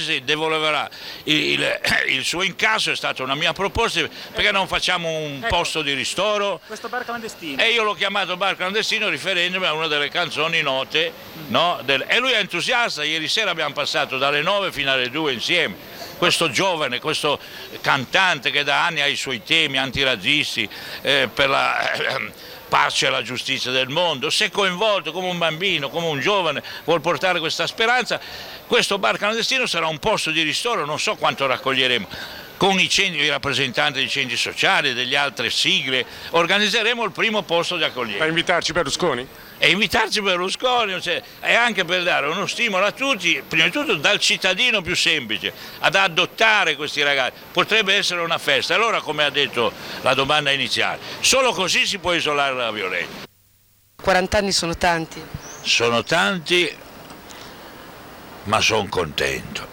si devolverà il suo incasso. È stata una mia proposta, perché non facciamo un posto di ristoro? Questo bar clandestino. E io l'ho chiamato bar clandestino riferendomi a una delle canzoni note, no? E lui è entusiasta. Ieri sera abbiamo passato dalle 9 fino alle 2 insieme. Questo giovane, questo cantante che da anni ha i suoi temi antirazzisti, per la pace e la giustizia del mondo, si è coinvolto come un bambino, come un giovane, vuol portare questa speranza. Questo bar clandestino sarà un posto di ristoro, non so quanto raccoglieremo. Con i rappresentanti dei centri sociali, delle altre sigle, organizzeremo il primo posto di accoglienza. A invitarci Berlusconi? E invitarci Berlusconi, cioè, è anche per dare uno stimolo a tutti, prima di tutto dal cittadino più semplice, ad adottare questi ragazzi. Potrebbe essere una festa. Allora, come ha detto la domanda iniziale, solo così si può isolare la violenza. 40 anni sono tanti. Sono tanti, ma sono contento,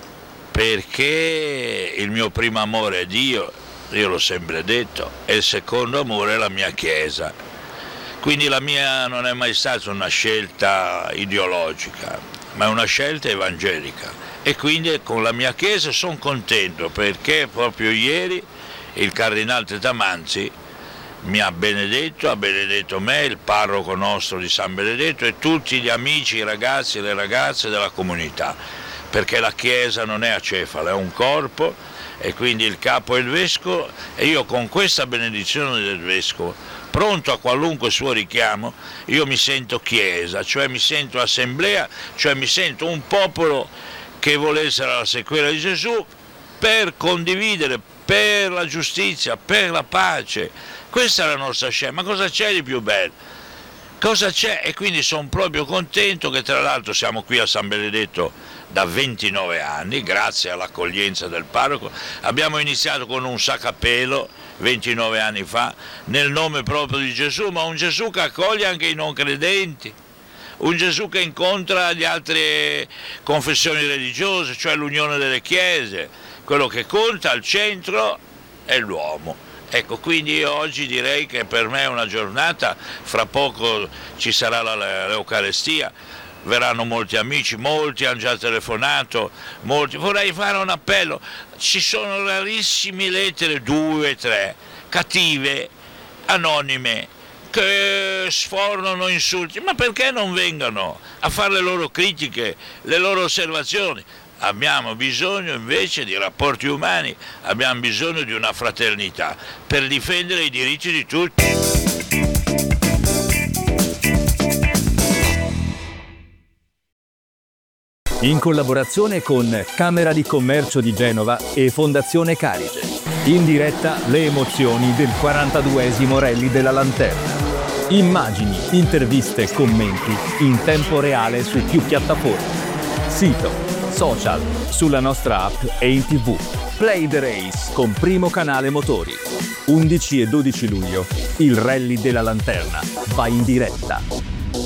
perché il mio primo amore è Dio, io l'ho sempre detto, e il secondo amore è la mia Chiesa. Quindi la mia non è mai stata una scelta ideologica, ma è una scelta evangelica. E quindi con la mia Chiesa sono contento, perché proprio ieri il Cardinale Tetamanzi mi ha benedetto me, il parroco nostro di San Benedetto, e tutti gli amici, i ragazzi e le ragazze della comunità, perché la Chiesa non è acefala, è un corpo, e quindi il capo è il Vescovo, e io con questa benedizione del Vescovo, pronto a qualunque suo richiamo, io mi sento Chiesa, cioè mi sento Assemblea, cioè mi sento un popolo che vuole essere alla sequela di Gesù per condividere, per la giustizia, per la pace. Questa è la nostra scelta, ma cosa c'è di più bello? Cosa c'è? E quindi sono proprio contento che, tra l'altro, siamo qui a San Benedetto da 29 anni, grazie all'accoglienza del parroco. Abbiamo iniziato con un sacapelo 29 anni fa, nel nome proprio di Gesù, ma un Gesù che accoglie anche i non credenti, un Gesù che incontra le altre confessioni religiose, cioè l'unione delle chiese. Quello che conta al centro è l'uomo. Ecco, quindi io oggi direi che per me è una giornata, fra poco ci sarà l'Eucarestia, verranno molti amici, molti hanno già telefonato, molti. Vorrei fare un appello, ci sono rarissime lettere, 2, 3, cattive, anonime, che sfornano insulti, ma perché non vengano a fare le loro critiche, le loro osservazioni? Abbiamo bisogno invece di rapporti umani, abbiamo bisogno di una fraternità per difendere i diritti di tutti. In collaborazione con Camera di Commercio di Genova e Fondazione Carige. In diretta le emozioni del 42esimo Rally della Lanterna. Immagini, interviste e commenti in tempo reale su più piattaforme. Sito, social, sulla nostra app e in TV. Play the Race con Primo Canale Motori. 11 e 12 luglio il Rally della Lanterna va in diretta.